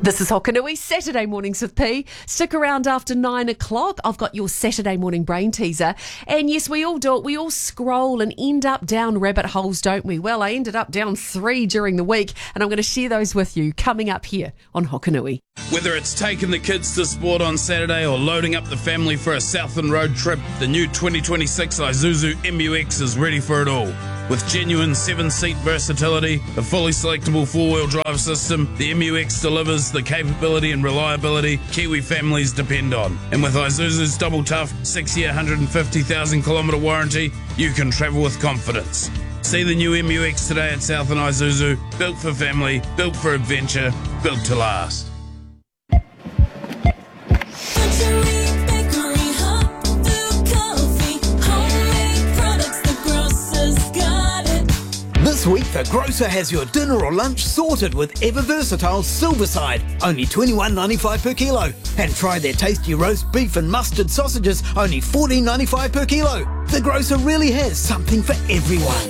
This is Hokanui, Saturday Mornings with P. Stick around after 9 o'clock. I've got your Saturday morning brain teaser. And yes, we all do it. We all scroll and end up down rabbit holes, don't we? Well, I ended up down 3 during the week, and I'm going to share those with you coming up here on Hokanui. Whether it's taking the kids to sport on Saturday or loading up the family for a Southland road trip, the new 2026 Isuzu MU-X is ready for it all. With genuine 7-seat versatility, a fully selectable 4-wheel drive system, the MU-X delivers the capability and reliability Kiwi families depend on. And with Isuzu's double tough 6-year, 150,000 kilometre warranty, you can travel with confidence. See the new MU-X today at Southland Isuzu, built for family, built for adventure, built to last. This week, the grocer has your dinner or lunch sorted with Ever Versatile Silverside, only $21.95 per kilo. And try their tasty roast beef and mustard sausages, only $14.95 per kilo. The grocer really has something for everyone.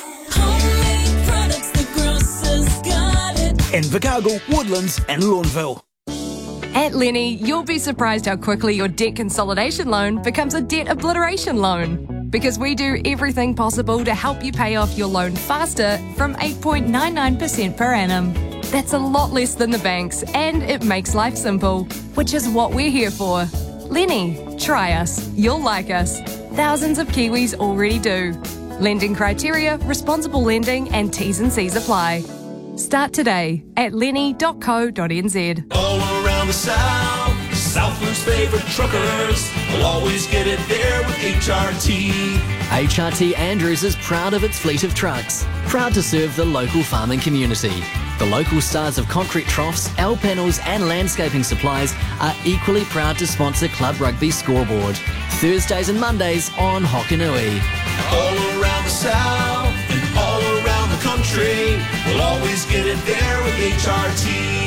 In Invercargill, Woodlands and Lawnville. At Lenny, you'll be surprised how quickly your debt consolidation loan becomes a debt obliteration loan. Because we do everything possible to help you pay off your loan faster from 8.99% per annum. That's a lot less than the banks, and it makes life simple, which is what we're here for. Lenny, try us. You'll like us. Thousands of Kiwis already do. Lending criteria, responsible lending, and T's and C's apply. Start today at lenny.co.nz. All around the South, Southland's favourite truckers will always get it there with HRT. HRT Andrews is proud of its fleet of trucks, proud to serve the local farming community. The local stars of concrete troughs, L panels and landscaping supplies are equally proud to sponsor Club Rugby Scoreboard. Thursdays and Mondays on Hokanui. All around the South and all around the country, we'll always get it there with HRT.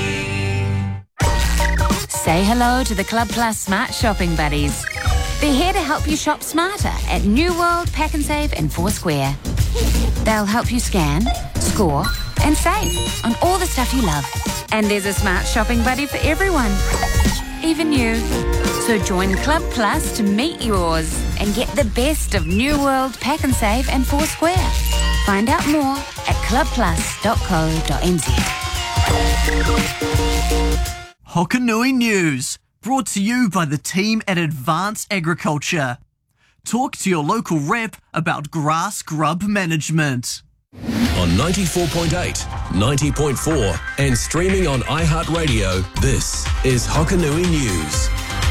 Say hello to the Club Plus Smart Shopping Buddies. They're here to help you shop smarter at New World, Pack and Save and Foursquare. They'll help you scan, score and save on all the stuff you love. And there's a smart shopping buddy for everyone, even you. So join Club Plus to meet yours and get the best of New World, Pack and Save and Foursquare. Find out more at clubplus.co.nz. Hokanui News, brought to you by the team at Advanced Agriculture. Talk to your local rep about grass grub management. On 94.8, 90.4 and streaming on iHeartRadio, this is Hokanui News.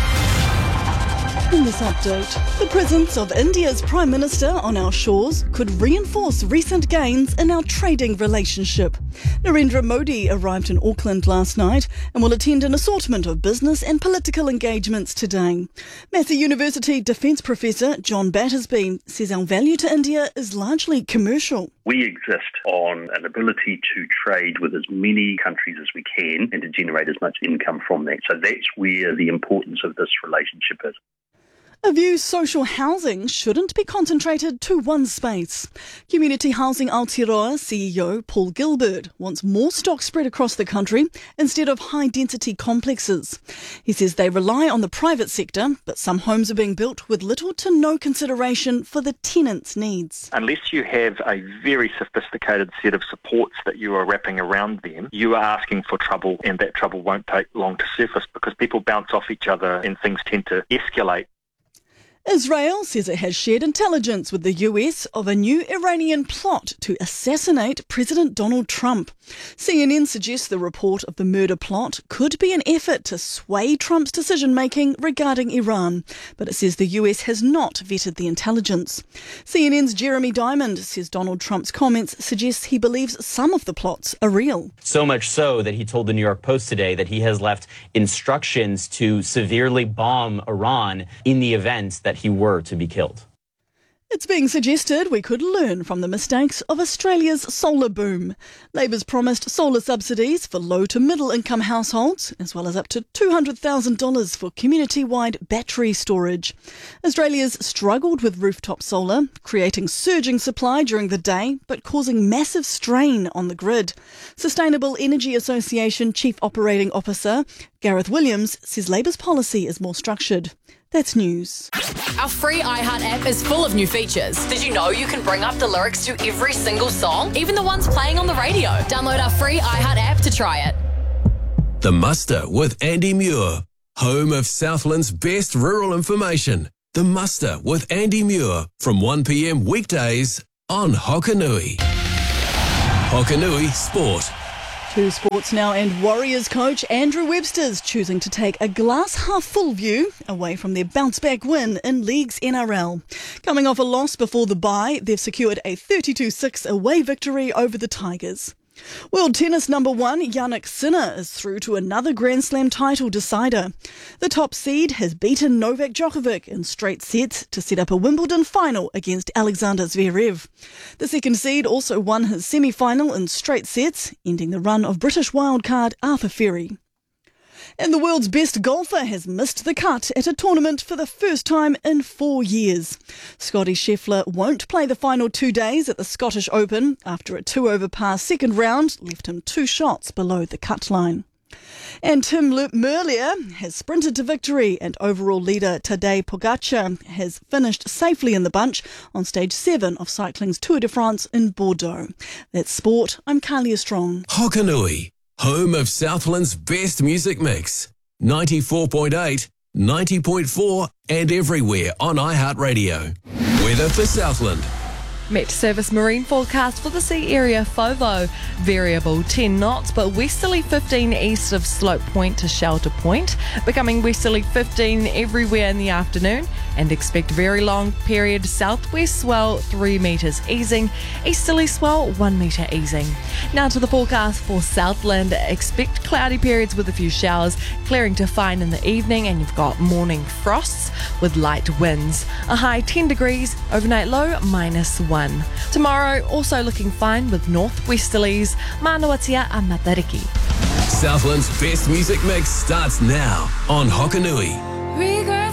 In this update, the presence of India's Prime Minister on our shores could reinforce recent gains in our trading relationship. Narendra Modi arrived in Auckland last night and will attend an assortment of business and political engagements today. Massey University Defence Professor John Battersby says our value to India is largely commercial. We exist on an ability to trade with as many countries as we can and to generate as much income from that. So that's where the importance of this relationship is. A view social housing shouldn't be concentrated to one space. Community Housing Aotearoa CEO Paul Gilbert wants more stock spread across the country instead of high-density complexes. He says they rely on the private sector, but some homes are being built with little to no consideration for the tenants' needs. Unless you have a very sophisticated set of supports that you are wrapping around them, you are asking for trouble, and that trouble won't take long to surface because people bounce off each other and things tend to escalate. Israel says it has shared intelligence with the US of a new Iranian plot to assassinate President Donald Trump. CNN suggests the report of the murder plot could be an effort to sway Trump's decision-making regarding Iran, but it says the US has not vetted the intelligence. CNN's Jeremy Diamond says Donald Trump's comments suggest he believes some of the plots are real. So much so that he told the New York Post today that he has left instructions to severely bomb Iran in the event that he were to be killed. It's being suggested we could learn from the mistakes of Australia's solar boom. Labor's promised solar subsidies for low to middle income households, as well as up to $200,000 for community-wide battery storage. Australia's struggled with rooftop solar, creating surging supply during the day, but causing massive strain on the grid. Sustainable Energy Association Chief Operating Officer Gareth Williams says Labor's policy is more structured. That's news. Our free iHeart app is full of new features. Did you know you can bring up the lyrics to every single song, even the ones playing on the radio? Download our free iHeart app to try it. The Muster with Andy Muir, home of Southland's best rural information. The Muster with Andy Muir from 1 p.m. weekdays on Hokanui. Hokanui Sport. To sports now, and Warriors coach Andrew Webster's choosing to take a glass-half-full view away from their bounce-back win in League's NRL. Coming off a loss before the bye, they've secured a 32-6 away victory over the Tigers. World tennis number one, Jannik Sinner, is through to another Grand Slam title decider. The top seed has beaten Novak Djokovic in straight sets to set up a Wimbledon final against Alexander Zverev. The second seed also won his semi-final in straight sets, ending the run of British wildcard Arthur Ferry. And the world's best golfer has missed the cut at a tournament for the first time in 4 years. Scotty Scheffler won't play the final 2 days at the Scottish Open after a 2-over-par second round left him 2 shots below the cut line. And Tim Merlier has sprinted to victory, and overall leader Tadej Pogacar has finished safely in the bunch on stage 7 of cycling's Tour de France in Bordeaux. That's sport. I'm Carlia Strong. Hokanui, home of Southland's best music mix. 94.8, 90.4 and everywhere on iHeartRadio. Weather for Southland. Met Service marine forecast for the sea area FOVO. Variable 10 knots, but westerly 15 east of Slope Point to Shelter Point. Becoming westerly 15 everywhere in the afternoon. And expect very long period southwest swell 3 metres easing. Easterly swell 1 metre easing. Now to the forecast for Southland. Expect cloudy periods with a few showers. Clearing to fine in the evening, and you've got morning frosts with light winds. A high 10 degrees, overnight low -1. Tomorrow, also looking fine with northwesterlies, Manawatia and Matariki. Southland's best music mix starts now on Hokanui.